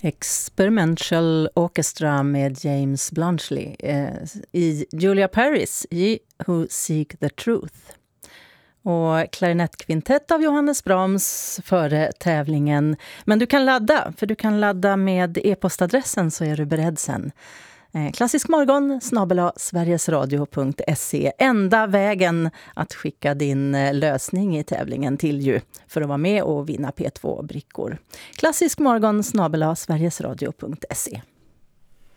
Experimental Orchestra med James Bluntschli i Julia Paris, Ye Who Seek the Truth. Och klarinettkvintett av Johannes Brahms före tävlingen. Men du kan ladda med e-postadressen så är du beredd sen. klassiskmorgon@sverigesradio.se. Enda vägen att skicka din lösning i tävlingen till ju för att vara med och vinna P2-brickor. klassiskmorgon@sverigesradio.se.